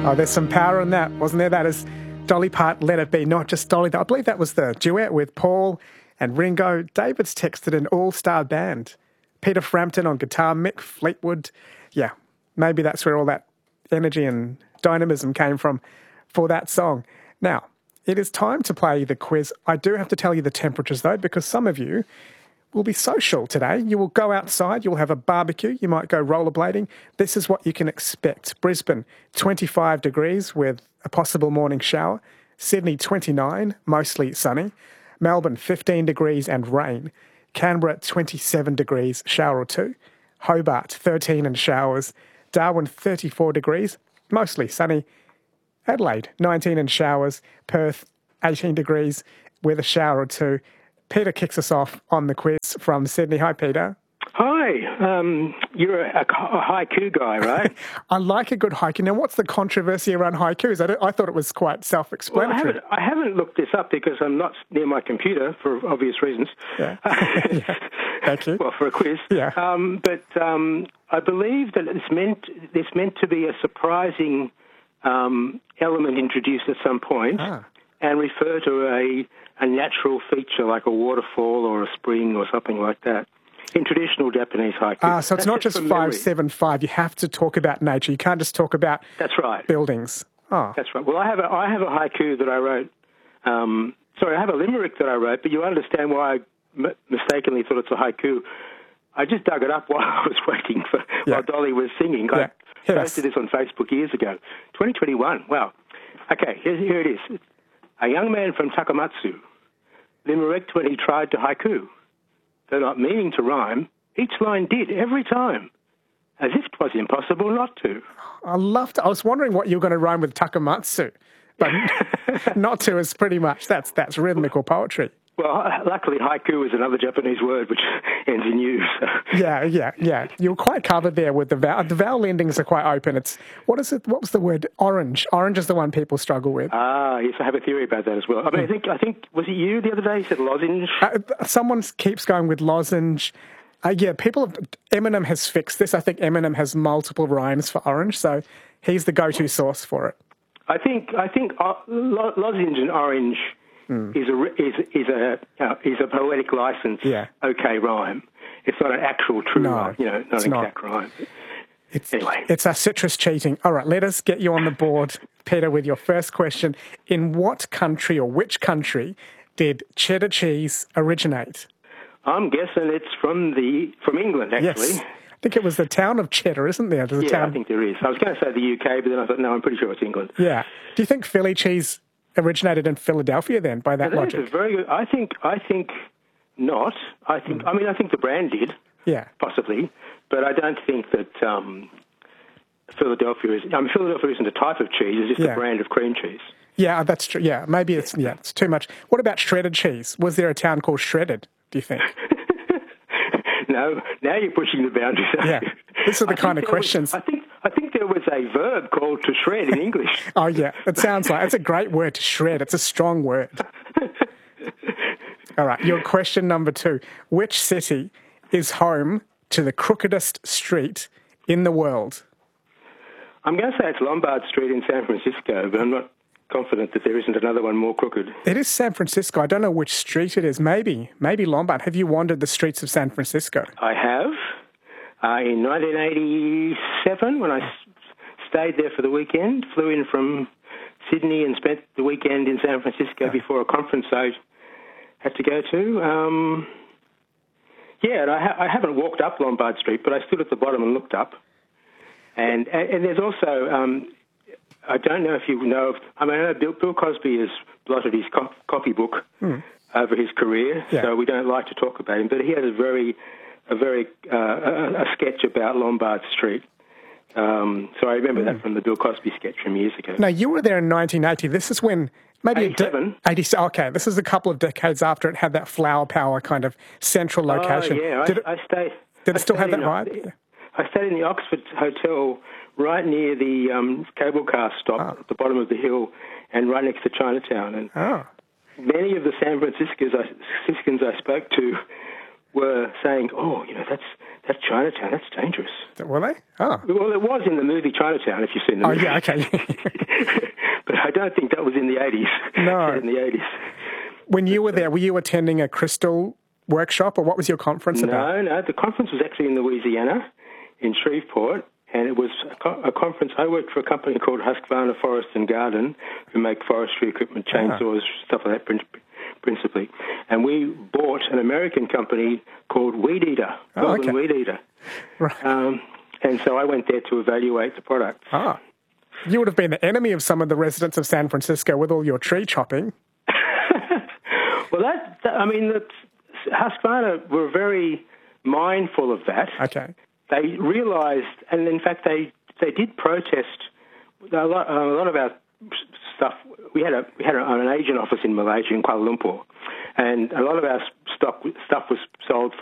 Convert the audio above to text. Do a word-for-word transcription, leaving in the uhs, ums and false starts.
Oh, there's some power in that, wasn't there? That is Dolly Parton, Let It Be, not just Dolly. I believe that was the duet with Paul and Ringo. David's texted an all-star band. Peter Frampton on guitar, Mick Fleetwood. Yeah, maybe that's where all that energy and dynamism came from for that song. Now, it is time to play the quiz. I do have to tell you the temperatures, though, because some of you will be social today. You will go outside, you'll have a barbecue, you might go rollerblading. This is what you can expect. Brisbane, twenty-five degrees with a possible morning shower. Sydney, twenty-nine, mostly sunny. Melbourne, fifteen degrees and rain. Canberra, twenty-seven degrees, shower or two. Hobart, thirteen and showers. Darwin, thirty-four degrees, mostly sunny. Adelaide, nineteen and showers. Perth, eighteen degrees with a shower or two. Peter kicks us off on the quiz from Sydney. Hi, Peter. Hi. Um, you're a, a haiku guy, right? I like a good haiku. Now, what's the controversy around haikus? I, don't, I thought it was quite self-explanatory. Well, I, haven't, I haven't looked this up because I'm not near my computer for obvious reasons. Yeah. yeah. Thank you. Well, for a quiz. Yeah. Um, but um, I believe that it's meant, it's meant to be a surprising um, element introduced at some point ah. and refer to a, a natural feature like a waterfall or a spring or something like that. In traditional Japanese haiku. Ah, so it's That's not just five, seven, five. You have to talk about nature. You can't just talk about That's right. buildings. Oh. That's right. Well, I have a, I have a haiku that I wrote. Um, sorry, I have a limerick that I wrote, but you understand why I m- mistakenly thought it's a haiku. I just dug it up while I was waiting for yeah. while Dolly was singing. Yeah. I posted this on Facebook years ago. twenty twenty-one. Wow. Okay, here, here it is. A young man from Takamatsu limericked when he tried to haiku. Though not meaning to rhyme, each line did every time, as if 'twas impossible not to. I loved it. I was wondering what you were going to rhyme with Takamatsu, but not to is pretty much, that's that's rhythmical poetry. Well, luckily haiku is another Japanese word which ends in U. So. Yeah, yeah, yeah. You were quite covered there with the vowel. The vowel endings are quite open. It's, what is it? What was the word? Orange. Orange is the one people struggle with. Ah, yes, I have a theory about that as well. I mean, I think, I think was it you the other day? You said lozenge? Uh, someone keeps going with lozenge. Uh, yeah, people have, Eminem has fixed this. I think Eminem has multiple rhymes for orange, so he's the go-to source for it. I think, I think uh, lo- lozenge and orange mm. is a is is a uh, is a poetic license. Yeah. Okay, rhyme. It's not an actual true no, rhyme. You know, not an exact not. rhyme. It's, anyway, it's our citrus cheating. All right, let us get you on the board, Peter, with your first question. In what country or which country did cheddar cheese originate? I'm guessing it's from the from England, actually. Yes. I think it was the town of Cheddar, isn't there? There's a yeah, town... I think there is. I was going to say the U K, but then I thought, no, I'm pretty sure it's England. Yeah. Do you think Philly cheese originated in Philadelphia then, by that, that logic? Is a very good. I think. I think not. I think. Mm. I mean, I think the brand did. Yeah. Possibly, but I don't think that um, Philadelphia is. I mean, Philadelphia isn't a type of cheese; it's just yeah. a brand of cream cheese. Yeah, that's true. Yeah, maybe it's yeah, it's too much. What about shredded cheese? Was there a town called Shredded, do you think? No, now you're pushing the boundaries. Yeah, these are the kind of questions. Was, I think I think there was a verb called to shred in English. Oh yeah, it sounds like it's a great word to shred. It's a strong word. All right, your question number two: which city is home to the crookedest street in the world? I'm going to say it's Lombard Street in San Francisco, but I'm not confident that there isn't another one more crooked. It is San Francisco. I don't know which street it is. Maybe, maybe Lombard. Have you wandered the streets of San Francisco? I have. Uh, in nineteen eighty-seven, when I s- stayed there for the weekend, flew in from Sydney and spent the weekend in San Francisco yeah. before a conference I had to go to. Um, yeah, and I, ha- I haven't walked up Lombard Street, but I stood at the bottom and looked up. And and, and there's also... Um, I don't know if you know of... I mean, I know Bill, Bill Cosby has blotted his co- copybook mm. over his career, yeah. so we don't like to talk about him, but he had a very a very uh, a, a sketch about Lombard Street. Um, so I remember mm. that from the Bill Cosby sketch from years ago. No, you were there in nineteen eighty. This is when... Maybe eighty-seven. De- eighty, okay, this is a couple of decades after it had that flower power kind of central location. Oh, yeah, did I, it, I stayed... Did it I still have that in, vibe? I stayed in the Oxford Hotel right near the um, cable car stop oh. at the bottom of the hill and right next to Chinatown. And oh. many of the San Franciscans I, Franciscans I spoke to were saying, oh, you know, that's that's Chinatown, that's dangerous. Were they? Oh. Well, it was in the movie Chinatown, if you've seen the movie. Oh, yeah, okay. But I don't think that was in the eighties. No. in the eighties. When you were there, were you attending a crystal workshop, or what was your conference about? No, no, the conference was actually in Louisiana, in Shreveport, and it was a, co- a conference. I worked for a company called Husqvarna Forest and Garden, who make forestry equipment, chainsaws, ah. stuff like that, principally. And we bought an American company called Weed Eater, oh, Golden okay. Weed Eater. Right. Um, and so I went there to evaluate the product. Ah. You would have been the enemy of some of the residents of San Francisco with all your tree chopping. Well, that, that I mean, the, Husqvarna were very mindful of that. Okay. They realised, and in fact, they they did protest a lot. A lot of our stuff. We had a we had an agent office in Malaysia, in Kuala Lumpur, and a lot of our stock stuff was sold